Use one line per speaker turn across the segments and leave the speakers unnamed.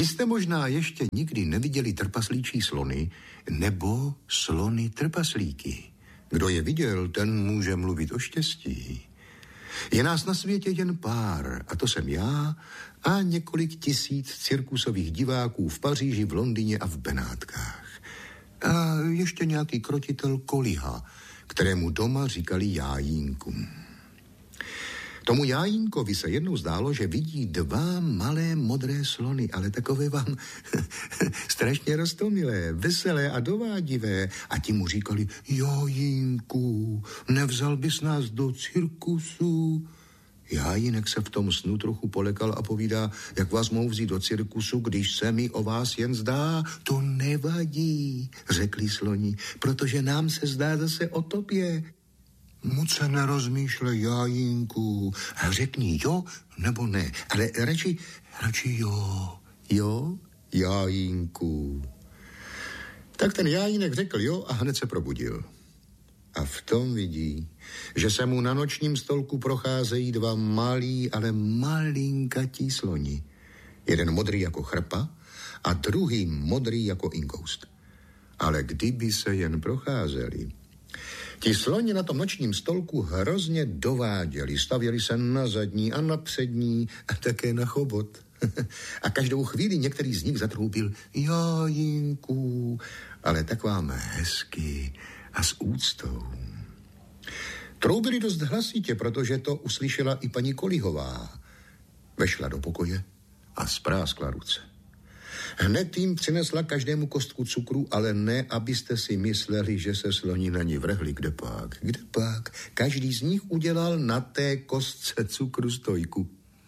Vy jste možná ještě nikdy neviděli trpaslíčí slony nebo slony trpaslíky. Kdo je viděl, ten může mluvit o štěstí. Je nás na světě jen pár, a to jsem já a několik tisíc cirkusových diváků v Paříži, v Londýně a v Benátkách. A ještě nějaký krotitel Koliha, kterému doma říkali Jájínku. Tomu Jájínkovi se jednou zdálo, že vidí 2 malé modré slony, ale takové vám strašně roztomilé, veselé a dovádivé. A ti mu říkali: Jájínku, nevzal bys nás do cirkusu? Jájínek se v tom snu trochu polekal a povídá: jak vás mohu vzít do cirkusu, když se mi o vás jen zdá? To nevadí, řekli sloni, protože nám se zdá zase o tobě. Moc se nerozmýšlej, Jájínku. Řekni jo nebo ne, ale radši jo. Jo, Jájínku. Tak ten Jájínek řekl jo a hned se probudil. A v tom vidí, že se mu na nočním stolku procházejí 2 malí, ale malinkatí sloni. Jeden modrý jako chrpa a druhý modrý jako inkoust. Ale kdyby se jen procházeli, ti sloni na tom nočním stolku hrozně dováděli, stavěli se na zadní a na přední a také na chobot. A každou chvíli některý z nich zatroubil: Jájínku, ale tak vám hezky a s úctou. Troubili dost hlasitě, protože to uslyšela i paní Kolihová. Vešla do pokoje a spráskla ruce. Hned jim přinesla každému kostku cukru, ale ne, abyste si mysleli, že se sloni na ní vrhli. Kdepak? Každý z nich udělal na té kostce cukru stojku.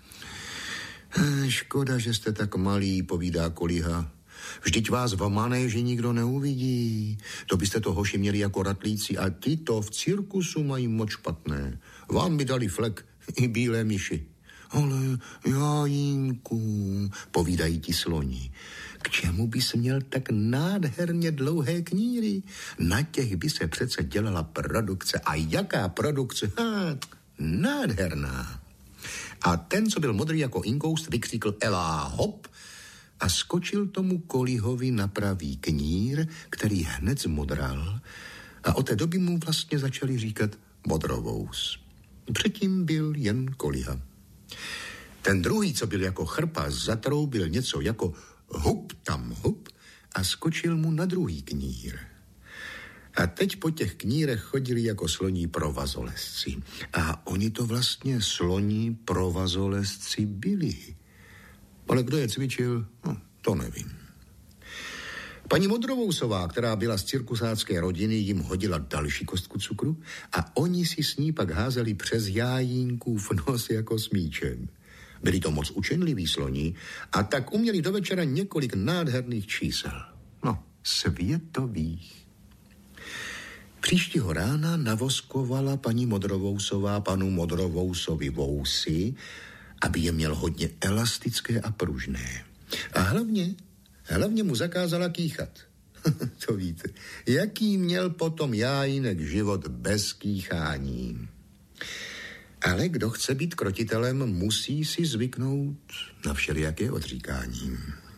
Škoda, že jste tak malý, povídá Koliha. Vždyť vás v manéži nikdo neuvidí. To byste to hoši měli jako ratlíci a ty to v cirkusu mají moc špatné. Vám by dali flek i bílé myši. Ale Jájínku, povídají ti sloni, k čemu bys měl tak nádherně dlouhé kníry? Na těch by se přece dělala produkce. A jaká produkce? Nádherná. A ten, co byl modrý jako inkoust, vykřikl Elá hop a skočil tomu Kolihovi na pravý knír, který hned zmodral, a od té doby mu vlastně začali říkat Modrovous. Předtím byl jen Koliha. Ten druhý, co byl jako chrpa, zatroubil něco jako hup tam hup a skočil mu na druhý knír. A teď po těch knírech chodili jako sloní provazolezci. A oni to vlastně sloní provazolezci byli. Ale kdo je cvičil, to nevím. Paní Modrovousová, která byla z cirkusácké rodiny, jim hodila další kostku cukru a oni si s ní pak házeli přes Jájínkův nos jako s míčem. Byli to moc učenliví sloni a tak uměli do večera několik nádherných čísel. Světových. Příštího rána navoskovala paní Modrovousová panu Modrovousovi vousy, aby je měl hodně elastické a pružné. A hlavně mu zakázala kýchat. To víte, jaký měl potom Jájínek život bez kýchání. Ale kdo chce být krotitelem, musí si zvyknout na všelijaké odříkání.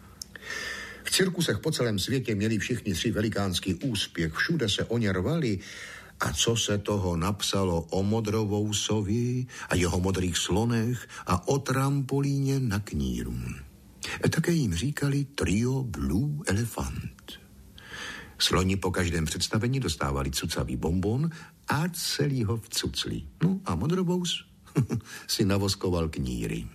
V cirkusech po celém světě měli všichni 3 velikánský úspěch, všude se o ně rvali. A co se toho napsalo o Modrovousovi a jeho modrých slonech a o trampolíně na kníru. Také jim říkali trio Blue Elephant. Sloni po každém představení dostávali cucavý bonbon a celý ho vcucli. A Modrovous si navoskoval kníry.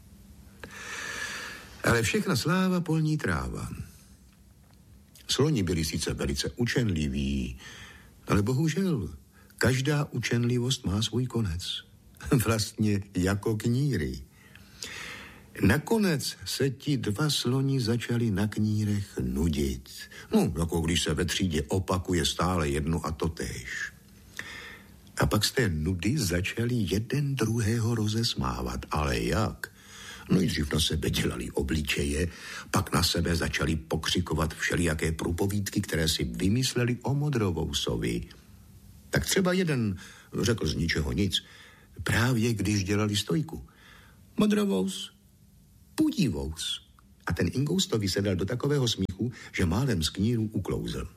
Ale všechna sláva polní tráva. Sloni byli sice velice učenliví, ale bohužel každá učenlivost má svůj konec. Vlastně jako kníry. Nakonec se ti 2 sloni začali na knírech nudit. Jako když se ve třídě opakuje stále jedno a totéž. A pak z té nudy začali jeden druhého rozesmávat. Ale jak? Nejdřív na sebe dělali obličeje, pak na sebe začali pokřikovat všelijaké průpovídky, které si vymysleli o Modrovousovi. Tak třeba jeden řekl z ničeho nic, právě když dělali stojku. Modrovous, pudívous. A ten Ingoustovi se dal do takového smíchu, že málem z kníru uklouzl.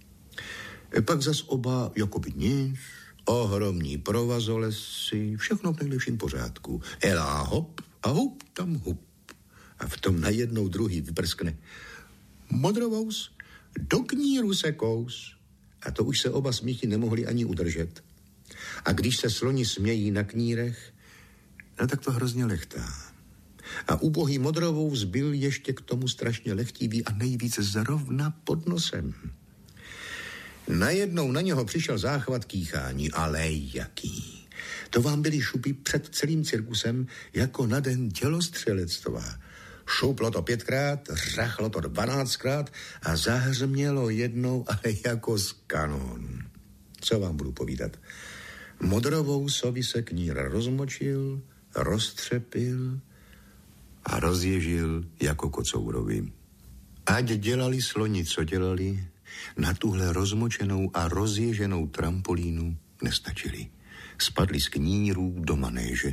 Pak zas oba jakoby nic, ohromní provazolesy, všechno v nejlepším pořádku. Elá hop a hup tam hup. A v tom najednou druhý vyprskne. Modrovous, do kníru se kous. A to už se oba smíchy nemohli ani udržet. A když se sloni smějí na knírech, no tak to hrozně lechtá. A ubohý Modrovous byl ještě k tomu strašně lehtivý a nejvíce zrovna pod nosem. Najednou na něho přišel záchvat kýchání, ale jaký. To vám byly šupy před celým cirkusem jako na den dělostřelectva. Šuplo to 5krát, řachlo to 12krát a zahřmělo jednou, ale jako z kanónu. Co vám budu povídat? Modrovousovi se knír rozmočil, roztřepil a rozježil jako kocourovi. Ať dělali sloni, co dělali, na tuhle rozmočenou a rozježenou trampolínu nestačili. Spadli z knírů do manéže.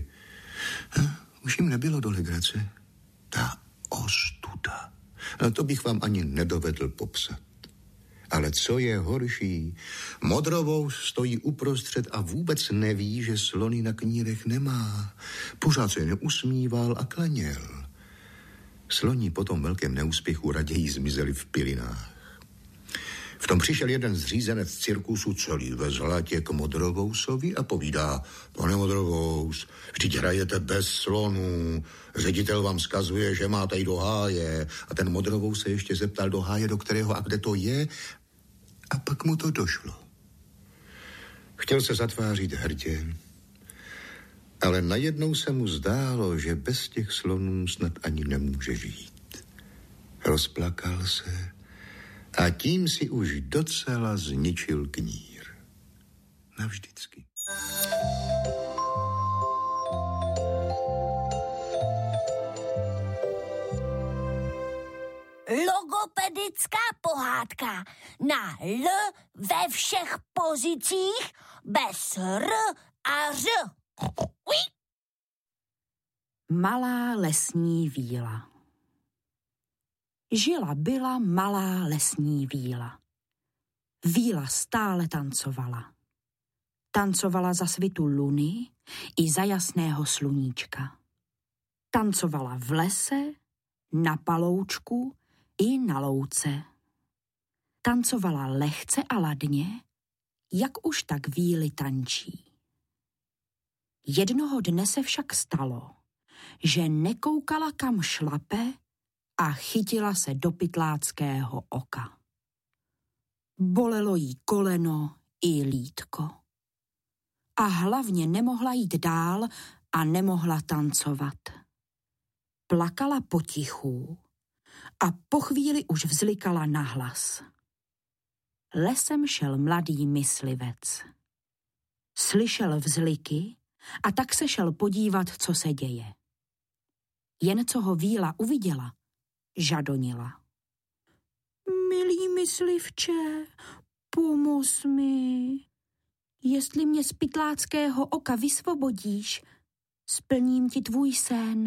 Už jim nebylo do legrace. Ta ostuda. No to bych vám ani nedovedl popsat. Ale co je horší, Modrovous stojí uprostřed a vůbec neví, že slony na knírech nemá. Pořád se neusmíval a klaněl. Sloni po tom velkém neúspěchu raději zmizeli v pilinách. V tom přišel jeden zřízenec cirkusu celý ve zlatě k Modrovousovi a povídá: Pane Modrovous, vždyť hrajete bez slonů, ředitel vám vzkazuje, že máte jít do háje. A ten Modrovous se ještě zeptal do háje, do kterého a kde to je, a pak mu to došlo. Chtěl se zatvářit hrdě, ale najednou se mu zdálo, že bez těch slonů snad ani nemůže žít. Rozplakal se a tím si už docela zničil knír. Navždycky.
Logopedická pohádka na L ve všech pozicích bez R a Ř.
Malá lesní víla. Žila byla malá lesní víla. Víla stále tancovala. Tancovala za svitu luny i za jasného sluníčka. Tancovala v lese, na paloučku i na louce. Tancovala lehce a ladně, jak už tak víly tančí. Jednoho dne se však stalo, že nekoukala, kam šlape, a chytila se do pytláckého oka. Bolelo jí koleno i lítko. A hlavně nemohla jít dál a nemohla tancovat. Plakala potichu a po chvíli už vzlikala nahlas. Lesem šel mladý myslivec. Slyšel vzliky a tak se šel podívat, co se děje. Jen co ho víla uviděla, žadonila. Milý myslivče, pomoz mi. Jestli mě z pytláckého oka vysvobodíš, splním ti tvůj sen.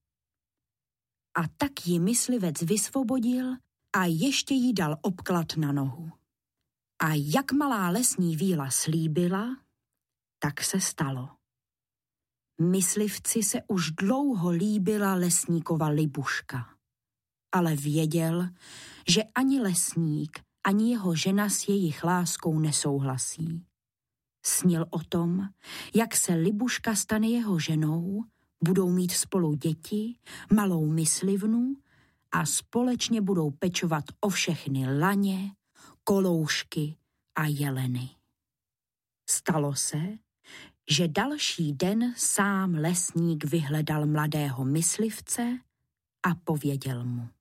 A tak ji myslivec vysvobodil a ještě jí dal obklad na nohu. A jak malá lesní víla slíbila, tak se stalo. Myslivci se už dlouho líbila lesníkova Libuška. Ale věděl, že ani lesník, ani jeho žena s jejich láskou nesouhlasí. Snil o tom, jak se Libuška stane jeho ženou, budou mít spolu děti, malou myslivnu a společně budou pečovat o všechny laně, koloušky a jeleny. Stalo se, že další den sám lesník vyhledal mladého myslivce a pověděl mu.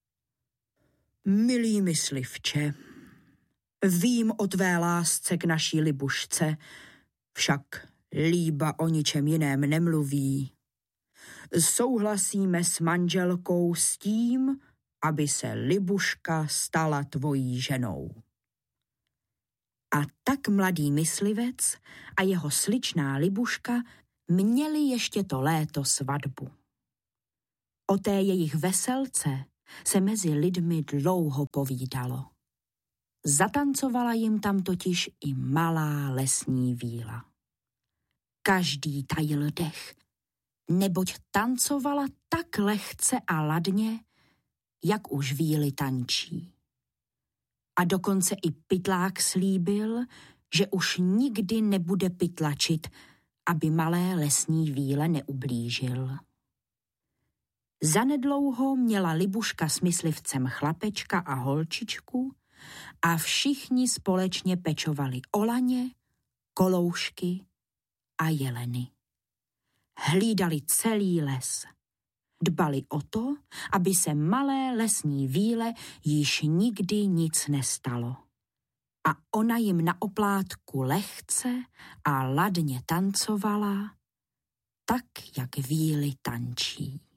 Milý myslivče, vím o tvé lásce k naší Libušce, však líba o ničem jiném nemluví. Souhlasíme s manželkou s tím, aby se Libuška stala tvojí ženou. A tak mladý myslivec a jeho sličná Libuška měli ještě to léto svatbu. O té jejich veselce se mezi lidmi dlouho povídalo. Zatancovala jim tam totiž i malá lesní víla. Každý tajil dech, neboť tancovala tak lehce a ladně, jak už víly tančí. A dokonce i pytlák slíbil, že už nikdy nebude pytlačit, aby malé lesní víle neublížil. Zanedlouho měla Libuška s myslivcem chlapečka a holčičku a všichni společně pečovali o laně, koloušky a jeleny. Hlídali celý les. Dbali o to, aby se malé lesní víle již nikdy nic nestalo. A ona jim na oplátku lehce a ladně tancovala, tak jak víly tančí.